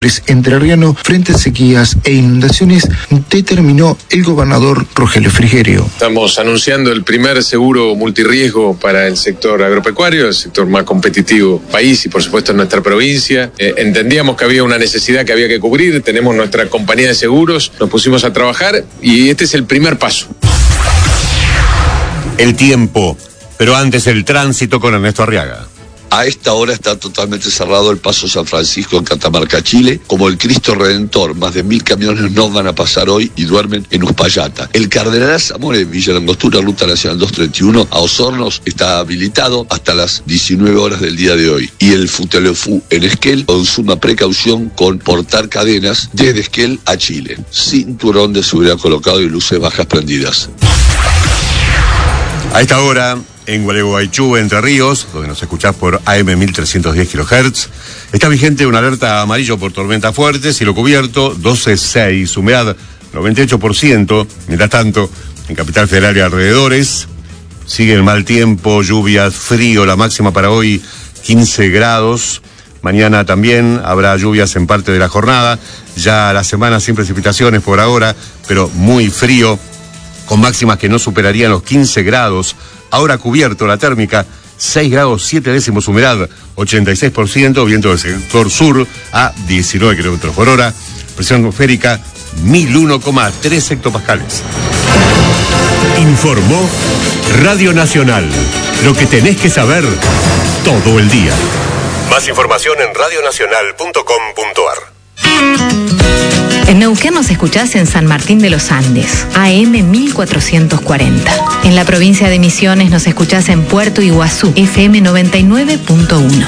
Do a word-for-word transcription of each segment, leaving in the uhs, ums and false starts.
entrerriano frente a sequías e inundaciones, determinó el gobernador Rogelio Frigerio. Estamos anunciando el primer seguro multirriesgo para el sector agropecuario, el sector más competitivo del país y por supuesto en nuestra provincia. Eh, entendíamos que había una necesidad que había que cubrir, tenemos nuestra compañía de seguros, nos pusimos a trabajar y este es el primer paso. El tiempo, pero antes el tránsito con Ernesto Arriaga. A esta hora está totalmente cerrado el Paso San Francisco en Catamarca, Chile, como el Cristo Redentor. Más de mil camiones no van a pasar hoy y duermen en Uspallata. El Cardenal Zamora en Villa Langostura, Ruta Nacional doscientos treinta y uno, a Osornos, está habilitado hasta las diecinueve horas del día de hoy. Y el Futelefú en Esquel, con suma precaución con portar cadenas desde Esquel a Chile. Cinturón de seguridad colocado y luces bajas prendidas. A esta hora, en Gualeguaychú, Entre Ríos, donde nos escuchás por A M mil trescientos diez kilohertz, está vigente una alerta amarillo por tormentas fuertes, cielo cubierto, doce punto seis, humedad noventa y ocho por ciento. Mientras tanto, en Capital Federal y alrededores, sigue el mal tiempo, lluvias, frío, la máxima para hoy quince grados. Mañana también habrá lluvias en parte de la jornada, ya la semana sin precipitaciones por ahora, pero muy frío, con máximas que no superarían los quince grados. Ahora cubierto la térmica, seis grados siete décimos, humedad ochenta y seis por ciento, viento del sector sur a diecinueve kilómetros por hora, presión atmosférica mil uno coma tres hectopascales. Informó Radio Nacional, lo que tenés que saber todo el día. Más información en radio nacional punto com punto ar. En Neuquén nos escuchás en San Martín de los Andes, A M mil cuatrocientos cuarenta. En la provincia de Misiones nos escuchás en Puerto Iguazú, F M noventa y nueve punto uno.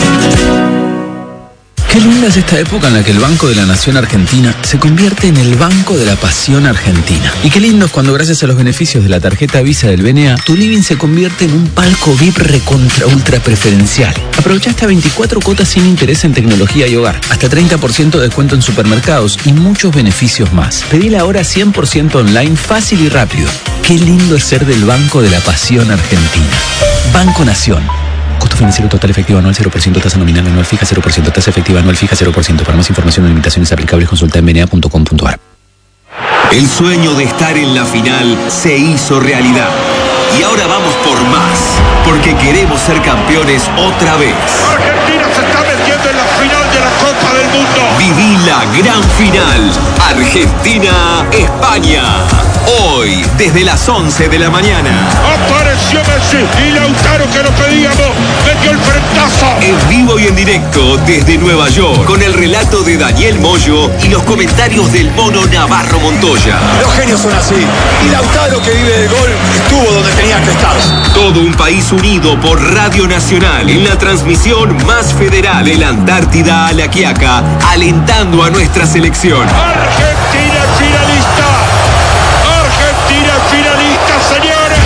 Qué linda es esta época en la que el Banco de la Nación Argentina se convierte en el Banco de la Pasión Argentina. Y qué lindo es cuando gracias a los beneficios de la tarjeta Visa del B N A, tu living se convierte en un palco V I P recontra ultra preferencial. Aprovecha hasta veinticuatro cuotas sin interés en tecnología y hogar, hasta treinta por ciento de descuento en supermercados y muchos beneficios más. Pedila ahora cien por ciento online, fácil y rápido. Qué lindo es ser del Banco de la Pasión Argentina. Banco Nación. Costo financiero total efectivo anual cero por ciento, tasa nominal anual fija cero por ciento, tasa efectiva anual fija cero por ciento. Para más información o limitaciones aplicables consulta en b n a punto com punto ar. El sueño de estar en la final se hizo realidad. Y ahora vamos por más, porque queremos ser campeones otra vez. Argentina se está metiendo en la final de la Copa del Mundo. Viví la gran final. Argentina-España. Hoy, desde las once de la mañana. Apareció Messi y Lautaro, que lo pedíamos, metió el frentazo. En vivo y en directo desde Nueva York, con el relato de Daniel Moyo y los comentarios del mono Navarro Montoya. Los genios son así. Y Lautaro, que vive de gol, estuvo donde tenía que estar. Todo un país unido por Radio Nacional en la transmisión más federal de la Antártida a la Quiaca, alentando a nuestra selección. Argentina finalista. Argentina finalista, señores.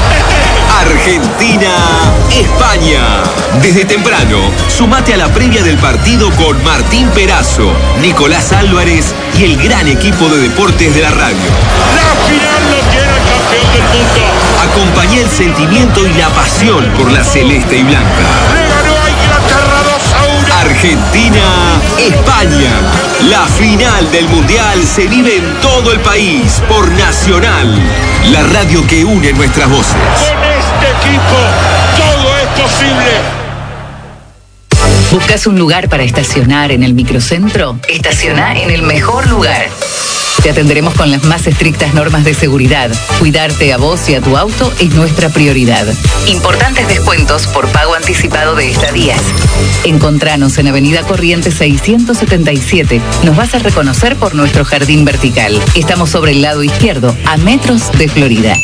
Argentina-España. Desde temprano, sumate a la previa del partido con Martín Perazo, Nicolás Álvarez y el gran equipo de deportes de la radio. La final lo tiene el campeón del mundo. Acompañá el sentimiento y la pasión por la celeste y blanca. Le ganó a Inglaterra dos a uno. Argentina-España. La final del Mundial se vive en todo el país por Nacional, la radio que une nuestras voces. Con este equipo todo es posible. ¿Buscas un lugar para estacionar en el microcentro? Estaciona en el mejor lugar. Te atenderemos con las más estrictas normas de seguridad. Cuidarte a vos y a tu auto es nuestra prioridad. Importantes descuentos por pago anticipado de estadías. Encontranos en Avenida Corrientes seiscientos setenta y siete. Nos vas a reconocer por nuestro jardín vertical. Estamos sobre el lado izquierdo, a metros de Florida.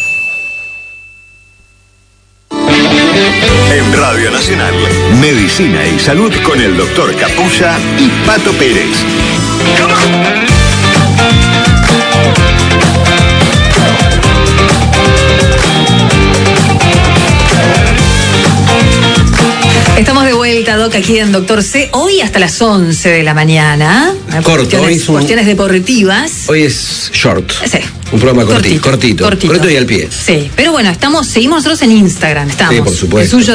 En Radio Nacional, Medicina y Salud con el doctor Capulla y Pato Pérez. Estamos de vuelta, Doc, aquí en Doctor C. Hoy hasta las once de la mañana. Corto, cuestiones, hoy es un... cuestiones deportivas. Hoy es short. Sí. Un programa cortito, cortito, cortito, cortito y al pie. Sí, pero bueno, estamos, seguimos nosotros en Instagram, estamos. Sí, por supuesto. ¿El suyo, Doc?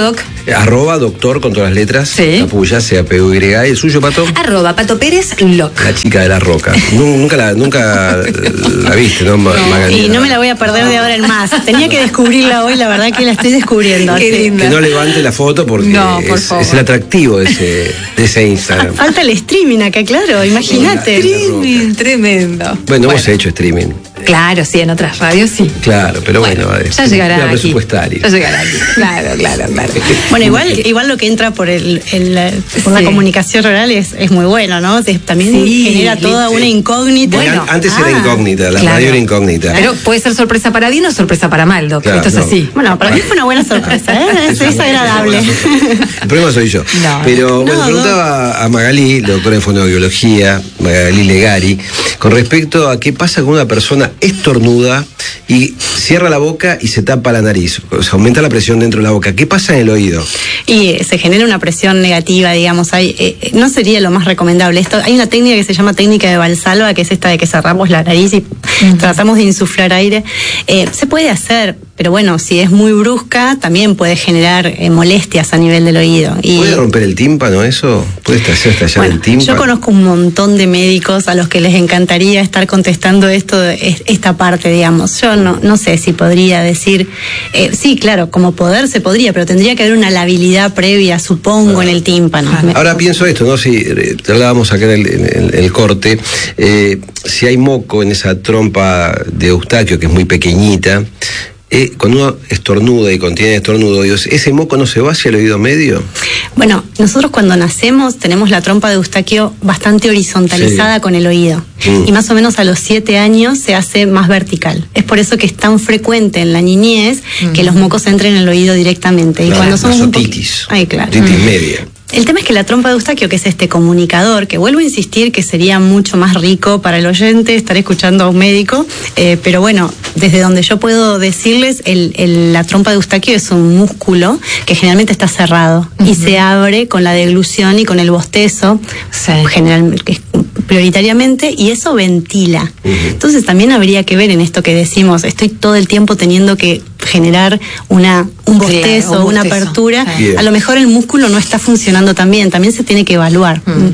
Arroba doctor con todas las letras. Sí. Capulla, C A P U Y. ¿El suyo, Pato? Arroba Pato Pérez Loc. La chica de la roca. Nunca la, nunca la viste, ¿no, Magalí? Y no me la voy a perder de ahora en más. Tenía que descubrirla hoy, la verdad que la estoy descubriendo. Qué linda. Que no levante la foto porque no, por es, es el atractivo de ese, de ese Instagram. Falta el streaming acá, claro, imagínate. Streaming, tremendo. Bueno, bueno, hemos hecho streaming. Claro, sí, en otras radios sí. Claro, pero bueno, bueno es, ya llegará una aquí. presupuestaria. Ya llegará aquí. Claro, claro, claro. Bueno, igual, igual lo que entra por el, el por la Sí. comunicación oral es, es muy bueno, ¿no? También Sí, genera toda sí. una incógnita. Bueno, Antes ah, era incógnita, la claro. radio era incógnita. Pero puede ser sorpresa para bien o sorpresa para mal, Doc. Claro, Esto es no. así. Bueno, para mí fue una buena sorpresa, ¿eh? Es, es agradable. El problema soy yo. No. Pero bueno, No, preguntaba a Magalí, doctora en fonoaudiología, Magalí Legari, con respecto a qué pasa con una persona estornuda y cierra la boca y se tapa la nariz. O sea, aumenta la presión dentro de la boca. ¿Qué pasa en el oído? Y eh, se genera una presión negativa, digamos. Hay, eh, no sería lo más recomendable. Esto, hay una técnica que se llama técnica de Valsalva, que es esta de que cerramos la nariz y uh-huh. tratamos de insuflar aire. Eh, se puede hacer, pero bueno, si es muy brusca, también puede generar eh, molestias a nivel del oído. Y, ¿Puede romper el tímpano eso? ¿Puede hacer estallar bueno, el tímpano? yo conozco un montón de médicos a los que les encantaría estar contestando esto, esta parte, digamos. Yo no, no sé si podría decir, eh, sí, claro, como poder se podría, pero tendría que haber una labilidad previa, supongo, ah. en el tímpano. Ahora pienso esto, ¿no? Si eh, hablábamos acá en el, en el, el corte, eh, si hay moco en esa trompa de Eustaquio, que es muy pequeñita, Eh, cuando uno estornuda y contiene estornudo, Dios, ¿ese moco no se va hacia el oído medio? Bueno, nosotros cuando nacemos tenemos la trompa de Eustaquio bastante horizontalizada sí. con el oído. Mm. Y más o menos a los siete años se hace más vertical. Es por eso que es tan frecuente en la niñez mm. que los mocos entren en el oído directamente. Y claro, cuando somos un otitis. Ay, claro. Otitis mm. media. El tema es que la trompa de Eustaquio, que es este comunicador, que vuelvo a insistir que sería mucho más rico para el oyente estar escuchando a un médico, eh, pero bueno, desde donde yo puedo decirles, el, el, la trompa de Eustaquio es un músculo que generalmente está cerrado uh-huh. y se abre con la deglución y con el bostezo, sí. generalmente, prioritariamente, y eso ventila. Uh-huh. Entonces también habría que ver en esto que decimos, estoy todo el tiempo teniendo que generar una un bostezo, sí, un una bostezo. apertura, sí. a lo mejor el músculo no está funcionando tan bien, también se tiene que evaluar. Mm.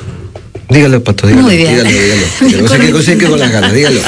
Dígalo, Pato, dígalo. Muy bien. Dígalo, dígalo. No sé qué cosa es que con las ganas, dígalo.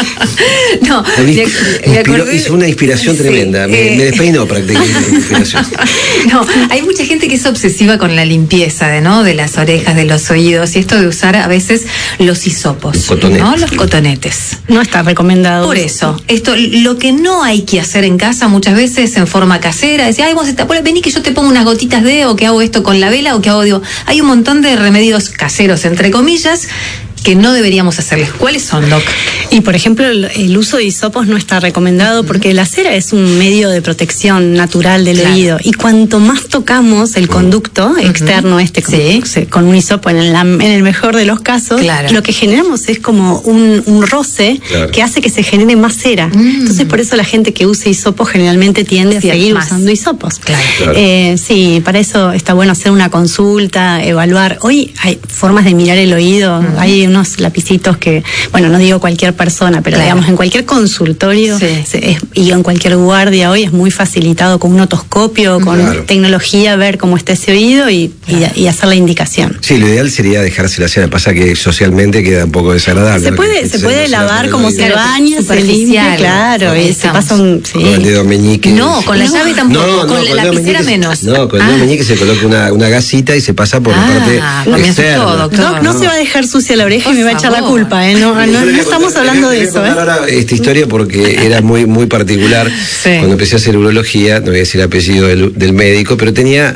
No, me, me, me acordé, hizo una inspiración sí, tremenda, me, eh, me despeinó prácticamente la inspiración. No, hay mucha gente que es obsesiva con la limpieza de, ¿no? de las orejas, de los oídos, y esto de usar a veces los hisopos, los cotonetes. ¿no? Los cotonetes. No está recomendado. Por eso, esto, lo que no hay que hacer en casa muchas veces en forma casera, decir, ay, vos está, vení que yo te pongo unas gotitas de, o que hago esto con la vela, o que hago, digo, hay un montón de remedios caseros, entre comillas, que no deberíamos hacerles. ¿Cuáles son, Doc? Y por ejemplo, el, el uso de hisopos no está recomendado porque la cera es un medio de protección natural del claro. oído, y cuanto más tocamos el conducto uh-huh. externo este sí. con, con un hisopo en el, en el mejor de los casos, claro. lo que generamos es como un, un roce claro. que hace que se genere más cera. Mm. Entonces por eso la gente que usa hisopos generalmente tiende a sí, seguir más. usando hisopos. Claro. Claro. Eh, sí, para eso está bueno hacer una consulta, evaluar. Hoy hay formas de mirar el oído, uh-huh. hay unos lapicitos que, bueno, no digo cualquier persona, pero claro. digamos en cualquier consultorio sí. se, es, y en cualquier guardia hoy es muy facilitado con un otoscopio, con claro. tecnología, ver cómo está ese oído y, claro. y, y hacer la indicación. Sí, lo ideal sería dejarse la cera, pasa que socialmente queda un poco desagradable. Se puede, se, se puede lavar como se baña, se limpia, claro, y se pasa un... Sí. Con el dedo meñique. No, con la no. llave tampoco, no, no, con, con la lapicera menos. No, con el ah. dedo meñique se coloca una, una gasita y se pasa por ah, la parte externa. Todo, doctor. No, no, no se va a dejar sucia la oreja por y me va a echar la culpa, ¿eh? No, no, no, no estamos hablando de eso, ¿eh? Ahora esta historia porque era muy muy particular. Sí. Cuando empecé a hacer urología, no voy a decir el apellido del, del médico, pero tenía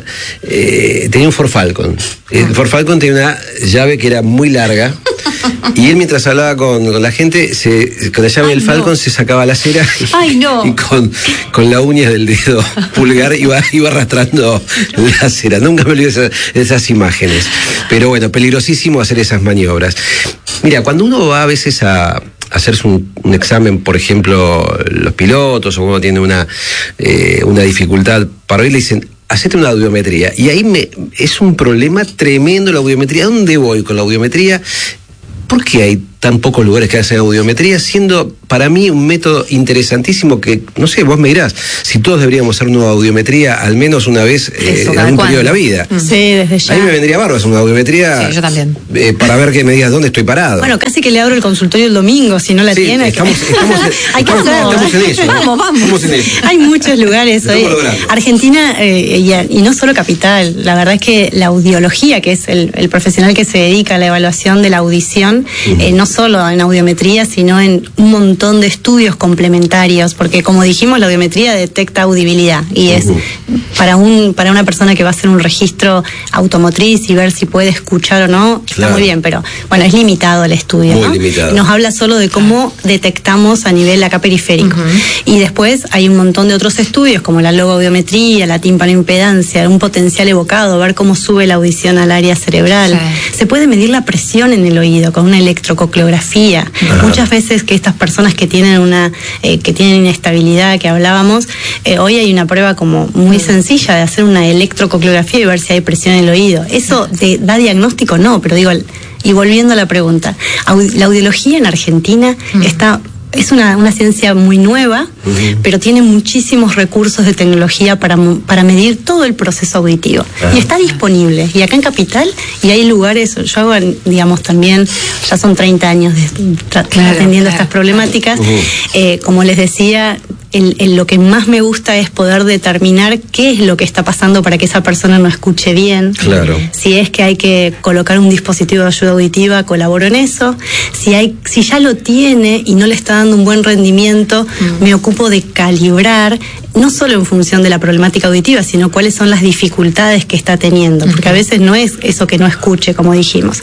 eh, tenía un Ford Falcon. El Ford Falcon tenía una llave que era muy larga. Y él mientras hablaba con, con la gente, se, con la llave Ay, del Falcon no. se sacaba la cera y, Ay, no. y con, con la uña del dedo pulgar iba, iba arrastrando la cera. Nunca me olvidé esas, esas imágenes. Pero bueno, peligrosísimo hacer esas maniobras. Mira, cuando uno va a veces a hacerse un, un examen, por ejemplo, los pilotos, o uno tiene una, eh, una dificultad para oír, le dicen, hacete una audiometría. Y ahí me, es un problema tremendo la audiometría. ¿A dónde voy con la audiometría? ¿Por qué hay tan pocos lugares que hacen audiometría, siendo para mí un método interesantísimo que, no sé, vos me dirás, si todos deberíamos hacer una audiometría al menos una vez eh, Eso, en algún ¿cuándo? periodo de la vida. Mm. Sí, desde ya. A mí me vendría bárbaro hacer una audiometría. Sí, yo también. Eh, para ver que me digas dónde estoy parado. Bueno, casi que le abro el consultorio el domingo, si no la Sí, tiene. estamos, estamos, Hay que estamos, hacerlo. estamos en eso. Vamos, vamos. Estamos en eso. Hay muchos lugares. Lo hoy. estamos logrando. Argentina, eh, y, a- y no solo capital, la verdad es que la audiología, que es el, el profesional que se dedica a la evaluación de la audición, uh-huh. eh, no solo en audiometría, sino en un montón de estudios complementarios, porque como dijimos, la audiometría detecta audibilidad y es uh-huh. para un para una persona que va a hacer un registro automotriz y ver si puede escuchar o no, Claro. está muy bien, pero bueno, es limitado el estudio. Muy ¿no? limitado. Nos habla solo de cómo detectamos a nivel acá periférico. Uh-huh. Y después hay un montón de otros estudios, como la logoaudiometría, la timpanoimpedancia, un potencial evocado, ver cómo sube la audición al área cerebral. Sí. Se puede medir la presión en el oído con una electrococleografía. Uh-huh. Muchas veces que estas personas que tienen una eh, que tienen inestabilidad, que hablábamos, eh, hoy hay una prueba como muy uh-huh. sencilla de hacer una electrococleografía y ver si hay presión en el oído. Eso de, da diagnóstico, no, pero digo, y volviendo a la pregunta, la audiología en Argentina uh-huh. está es una, una ciencia muy nueva, uh-huh. pero tiene muchísimos recursos de tecnología para, para medir todo el proceso auditivo. Uh-huh. Y está disponible. Y acá en Capital, y hay lugares, yo hago, digamos, también, ya son treinta años de, tra- claro, atendiendo claro. estas problemáticas. Uh-huh. Eh, como les decía, el, el, lo que más me gusta es poder determinar qué es lo que está pasando para que esa persona no escuche bien. Claro. Si es que hay que colocar un dispositivo de ayuda auditiva, colaboro en eso. Si hay, si ya lo tiene y no le está dando un buen rendimiento, mm. me ocupo de calibrar, no solo en función de la problemática auditiva, sino cuáles son las dificultades que está teniendo, porque a veces no es eso que no escuche, como dijimos.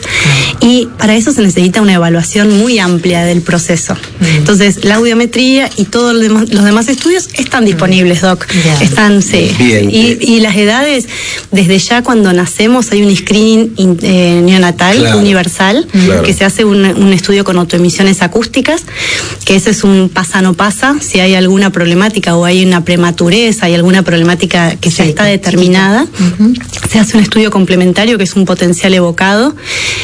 Y para eso se necesita una evaluación muy amplia del proceso. Entonces, la audiometría y todos los demás, los demás estudios están disponibles, Doc. Yeah. Están, sí. Bien. Y, y las edades, desde ya cuando nacemos hay un screening in, eh, neonatal claro. universal, claro. que se hace un, un estudio con autoemisiones acústicas, que ese es un pasa no pasa, si hay alguna problemática o hay una prematurez, hay alguna problemática que sí, ya está determinada, uh-huh. se hace un estudio complementario que es un potencial evocado.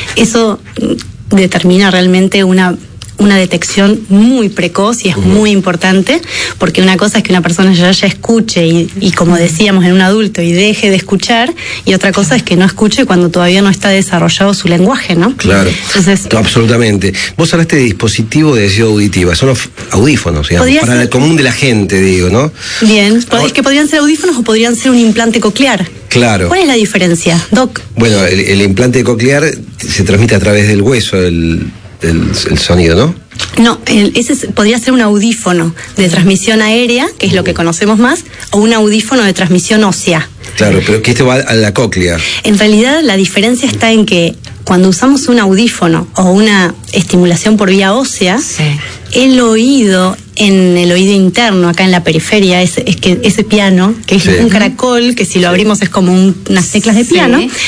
Eso determina realmente una una detección muy precoz y es uh-huh. muy importante, porque una cosa es que una persona ya, ya escuche y, y como decíamos en un adulto y deje de escuchar, y otra cosa es que no escuche cuando todavía no está desarrollado su lenguaje, ¿no? Claro. Entonces, no, absolutamente. Vos hablaste de dispositivo de decisión auditiva, son los audífonos, digamos, para ser... el común de la gente, digo, ¿no? Bien, es que podrían ser audífonos o podrían ser un implante coclear. Claro. ¿Cuál es la diferencia, Doc? Bueno, el, el implante coclear se transmite a través del hueso, el El, el sonido, ¿no? No, el, ese es, podría ser un audífono de transmisión aérea, que es lo que conocemos más, o un audífono de transmisión ósea. Claro, pero que este va a la cóclea. En realidad la diferencia está en que cuando usamos un audífono o una estimulación por vía ósea, sí. el oído en el oído interno, acá en la periferia, es, es que ese piano, que es sí. un caracol, que si lo abrimos es como un, unas teclas de piano, sí.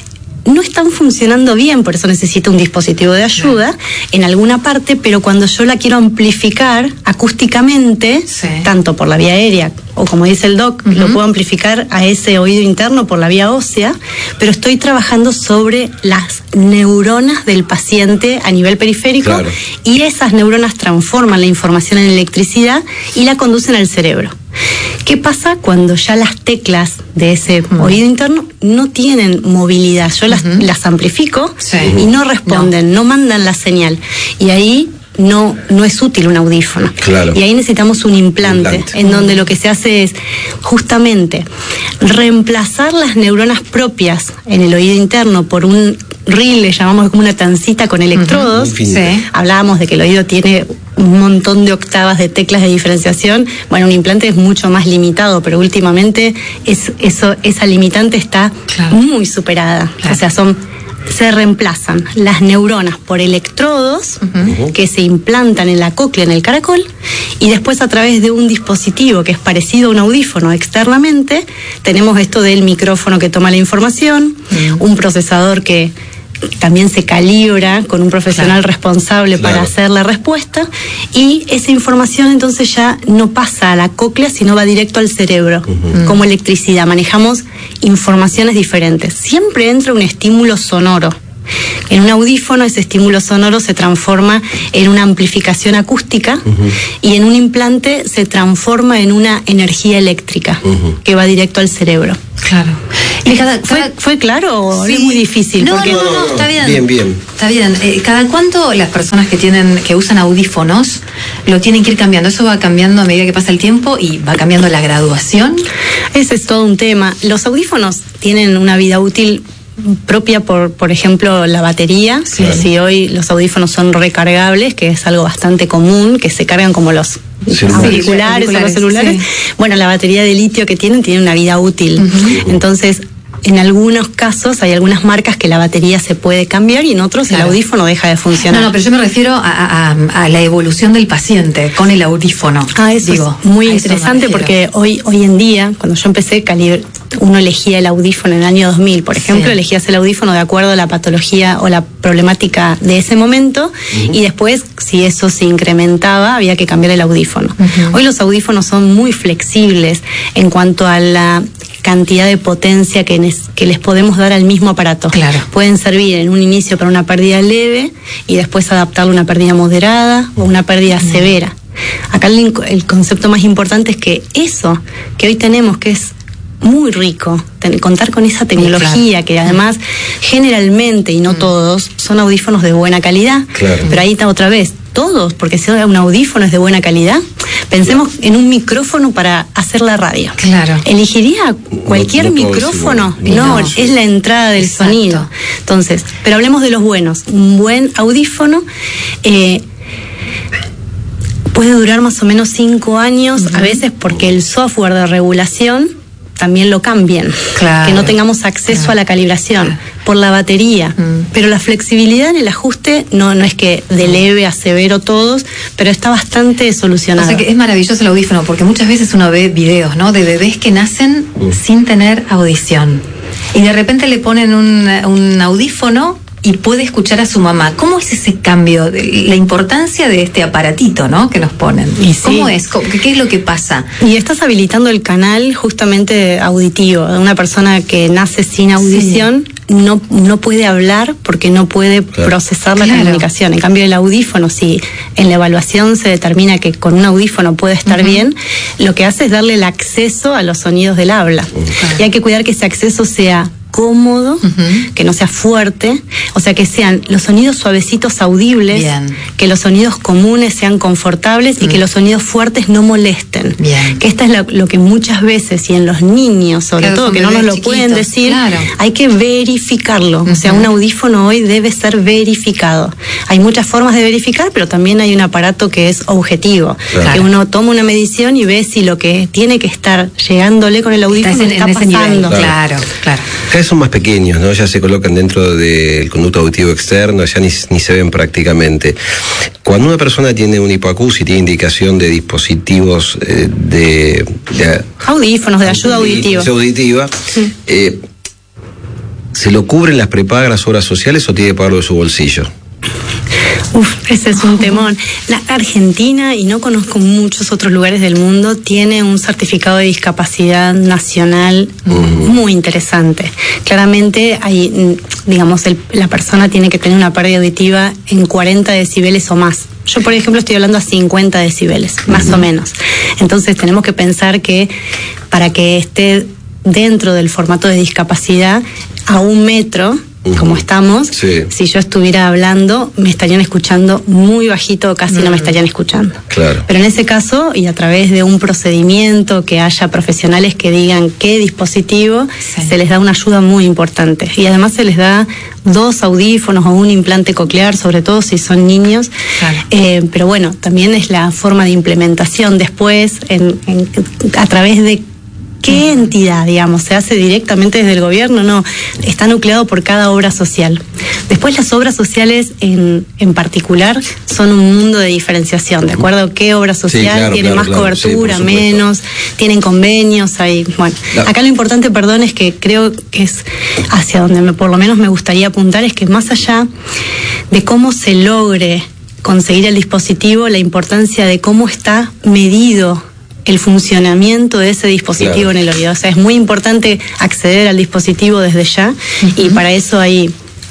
no están funcionando bien, por eso necesito un dispositivo de ayuda en alguna parte, pero cuando yo la quiero amplificar acústicamente, sí. tanto por la vía aérea o como dice el doc, uh-huh. lo puedo amplificar a ese oído interno por la vía ósea, pero estoy trabajando sobre las neuronas del paciente a nivel periférico, claro. y esas neuronas transforman la información en electricidad y la conducen al cerebro. ¿Qué pasa cuando ya las teclas de ese uh-huh. oído interno no tienen movilidad? Yo las, uh-huh. las amplifico sí. y no responden, no. no mandan la señal. Y ahí no, no es útil un audífono. Claro. Y ahí necesitamos un implante, implante, en donde lo que se hace es justamente reemplazar las neuronas propias en el oído interno por un reel, le llamamos como una tancita con electrodos. Uh-huh. Sí. Hablábamos de que el oído tiene un montón de octavas de teclas de diferenciación. Bueno, un implante es mucho más limitado, pero últimamente es, eso, esa limitante está claro. muy superada. Claro. O sea, son se reemplazan las neuronas por electrodos uh-huh. que se implantan en la cóclea, en el caracol, y después a través de un dispositivo que es parecido a un audífono externamente, tenemos esto del micrófono que toma la información, uh-huh. un procesador que también se calibra con un profesional claro. responsable claro. para hacer la respuesta, y esa información entonces ya no pasa a la cóclea, sino va directo al cerebro, uh-huh. como electricidad. Manejamos informaciones diferentes. Siempre entra un estímulo sonoro. En un audífono ese estímulo sonoro se transforma en una amplificación acústica uh-huh. y en un implante se transforma en una energía eléctrica uh-huh. que va directo al cerebro. Claro. ¿Y cada, ¿Fue, ¿Fue claro o sí. es muy difícil? No, porque... no, no, no, está bien. Bien, bien. Está bien. Eh, ¿Cada cuánto las personas que tienen, que usan audífonos lo tienen que ir cambiando? ¿Eso va cambiando a medida que pasa el tiempo y va cambiando la graduación? Ese es todo un tema. Los audífonos tienen una vida útil propia por, por ejemplo, la batería. Sí. Si hoy los audífonos son recargables, que es algo bastante común, que se cargan como los celulares, auriculares o los celulares. Sí. Bueno, la batería de litio que tienen tiene una vida útil. Uh-huh. Entonces, en algunos casos hay algunas marcas que la batería se puede cambiar y en otros claro. el audífono deja de funcionar. No, no, pero yo me refiero a, a, a la evolución del paciente con el audífono. Ah, eso Digo, es muy interesante porque hoy, hoy en día, cuando yo empecé, calibre, uno elegía el audífono en el año dos mil, por ejemplo, sí. elegías el audífono de acuerdo a la patología o la problemática de ese momento uh-huh. y después, si eso se incrementaba, había que cambiar el audífono. Uh-huh. Hoy los audífonos son muy flexibles en cuanto a la cantidad de potencia que, les, que les podemos dar al mismo aparato. Claro. Pueden servir en un inicio para una pérdida leve y después adaptarlo a una pérdida moderada o una pérdida uh-huh. severa. Acá el, el concepto más importante es que eso que hoy tenemos, que es muy rico, ten, contar con esa tecnología claro. que además generalmente, y no todos, son audífonos de buena calidad. Claro. Pero ahí está otra vez, todos, porque si un audífono es de buena calidad, pensemos claro. en un micrófono para hacer la radio. Claro. ¿Elegiría cualquier no, no micrófono? Es no, no, es la entrada del Exacto. sonido. Entonces, pero hablemos de los buenos. Un buen audífono eh, puede durar más o menos cinco años, uh-huh. a veces porque el software de regulación también lo cambien, claro, que no tengamos acceso claro, a la calibración claro. por la batería, mm. pero la flexibilidad en el ajuste no, no es que de leve a severo todos, pero está bastante solucionado. O sea que es maravilloso el audífono, porque muchas veces uno ve videos, ¿no?, de bebés que nacen mm. sin tener audición y de repente le ponen un, un audífono y puede escuchar a su mamá. ¿Cómo es ese cambio? La importancia de este aparatito, ¿no?, que nos ponen. Y sí. ¿Cómo es? ¿Qué es lo que pasa? Y estás habilitando el canal justamente auditivo. Una persona que nace sin audición sí. no, no puede hablar porque no puede claro. procesar la claro. comunicación. En cambio, el audífono, si en la evaluación se determina que con un audífono puede estar uh-huh. bien, lo que hace es darle el acceso a los sonidos del habla. Uh-huh. Y hay que cuidar que ese acceso sea cómodo, uh-huh. que no sea fuerte, o sea, que sean los sonidos suavecitos audibles, bien. Que los sonidos comunes sean confortables uh-huh. y que los sonidos fuertes no molesten. Bien. Que esta es la, lo que muchas veces, y en los niños sobre claro, todo, que no nos lo chiquitos. Pueden decir, claro. hay que verificarlo. Uh-huh. O sea, un audífono hoy debe ser verificado. Hay muchas formas de verificar, pero también hay un aparato que es objetivo, claro. que uno toma una medición y ve si lo que tiene que estar llegándole con el audífono está, en, está en pasando. Claro, claro. claro. Son más pequeños, ¿no? Ya se colocan dentro del conducto auditivo externo, ya ni, ni se ven prácticamente. Cuando una persona tiene un hipoacusia y tiene indicación de dispositivos eh, de, de... audífonos, de ayuda auditiva. auditiva sí. eh, ¿se lo cubren las prepagas, las obras sociales o tiene que pagarlo de su bolsillo? Uf, ese es un temón. La Argentina, y no conozco muchos otros lugares del mundo, tiene un certificado de discapacidad nacional uh-huh. muy interesante. Claramente, hay, digamos, el, la persona tiene que tener una pérdida auditiva en cuarenta decibeles o más. Yo, por ejemplo, estoy hablando a cincuenta decibeles, más uh-huh. o menos. Entonces, tenemos que pensar que para que esté dentro del formato de discapacidad, a un metro, Uh-huh. como estamos, sí. si yo estuviera hablando, me estarían escuchando muy bajito, casi uh-huh. no me estarían escuchando. Claro. Pero en ese caso, y a través de un procedimiento, que haya profesionales que digan qué dispositivo, sí. se les da una ayuda muy importante. Y además se les da dos audífonos o un implante coclear, sobre todo si son niños. Claro. Eh, pero bueno, también es la forma de implementación después, en, en, a través de ¿qué entidad, digamos? ¿Se hace directamente desde el gobierno? No, está nucleado por cada obra social. Después las obras sociales en, en particular son un mundo de diferenciación, ¿de acuerdo? ¿Qué obra social sí, claro, tiene claro, más claro, cobertura, sí, menos? Tienen convenios, hay, bueno. No. Acá lo importante, perdón, es que creo que es hacia donde me, por lo menos me gustaría apuntar, es que más allá de cómo se logre conseguir el dispositivo, la importancia de cómo está medido el funcionamiento de ese dispositivo claro. en el oído. O sea, es muy importante acceder al dispositivo desde ya uh-huh. y para eso hay,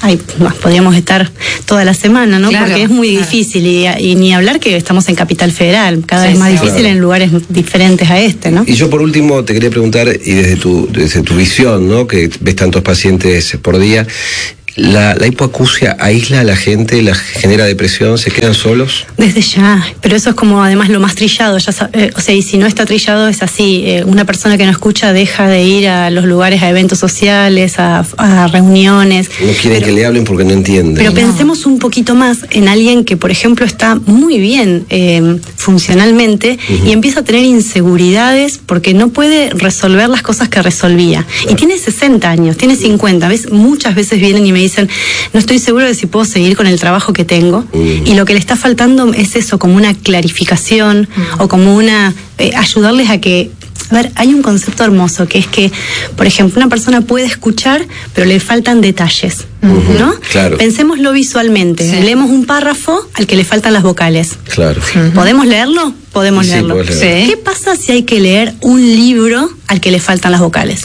ay, no, podríamos estar toda la semana, ¿no? Claro, porque es muy claro. difícil y, y ni hablar que estamos en Capital Federal, cada Sí, vez más sí. difícil Claro. en lugares diferentes a este, ¿no? Y yo por último te quería preguntar, y desde tu, desde tu visión, ¿no? Que ves tantos pacientes por día, ¿la, la hipoacusia aísla a la gente, la genera depresión, se quedan solos? Desde ya, pero eso es como además lo más trillado, ya sab- eh, o sea, y si no está trillado es así, eh, una persona que no escucha deja de ir a los lugares, a eventos sociales, a, a reuniones. No quieren Pero- que le hablen porque no entienden. Pero pensemos un poquito más en alguien que, por ejemplo, está muy bien eh, funcionalmente Ujú. y empieza a tener inseguridades porque no puede resolver las cosas que resolvía. Y tiene sesenta años, tiene cincuenta. ¿Ves? Muchas veces vienen y me dicen, no estoy seguro de si puedo seguir con el trabajo que tengo. Ujú. Y lo que le está faltando es eso, como una clarificación o como una... eh, ayudarles a que... A ver, hay un concepto hermoso que es que, por ejemplo, una persona puede escuchar, pero le faltan detalles, ¿no? Claro. Pensémoslo visualmente. Sí. Leemos un párrafo al que le faltan las vocales. Claro. ¿Podemos leerlo? Podemos Sí, leerlo. podés leerlo. Sí. ¿Qué pasa si hay que leer un libro al que le faltan las vocales?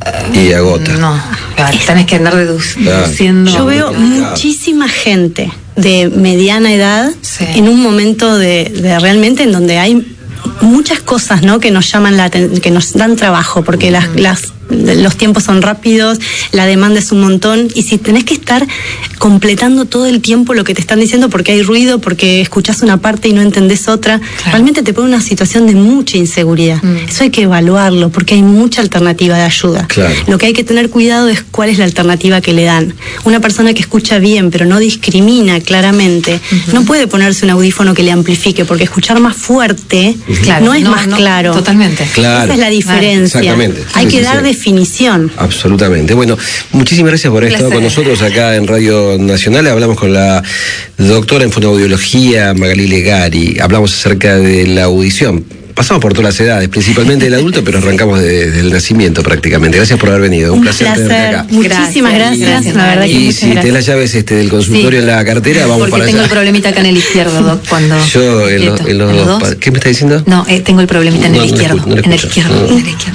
Y agota. No, claro, tenés que andar dedu- Claro. deduciendo. Yo veo muchísima gente de mediana edad Sí. en un momento de, de realmente en donde hay muchas cosas, ¿no? Que nos llaman la aten- que nos dan trabajo, porque las, las los tiempos son rápidos, la demanda es un montón, y si tenés que estar completando todo el tiempo lo que te están diciendo porque hay ruido, porque escuchás una parte y no entendés otra, realmente te pone una situación de mucha inseguridad. Eso hay que evaluarlo, porque hay mucha alternativa de ayuda. Claro. Lo que hay que tener cuidado es cuál es la alternativa que le dan. Una persona que escucha bien, pero no discrimina claramente, no puede ponerse un audífono que le amplifique, porque escuchar más fuerte Claro, no es no, más no, claro. totalmente. Claro. Esa es la diferencia. Exactamente. Hay Sí, que sí, dar sí. definición. Absolutamente. Bueno, muchísimas gracias por haber estado con Placer. nosotros acá en Radio Nacional. Hablamos con la doctora en fonoaudiología Magalí Legari. Hablamos acerca de la audición. Pasamos por todas las edades, principalmente el adulto, pero arrancamos de- desde el nacimiento prácticamente. Gracias por haber venido. Un, Un placer, tenerte placer. acá. Muchísimas Gracias, gracias. gracias, La verdad que Y muchas si tenés gracias. las llaves este, del consultorio Sí. en la cartera, vamos Porque para tengo allá. el problemita acá en el izquierdo, Doc, cuando... Yo en los, en los ¿En los dos. dos? pa- ¿Qué me está diciendo? No, eh, tengo el problemita en No, el no izquierdo. escucho, no le en el escucho. izquierdo, No. en el izquierdo.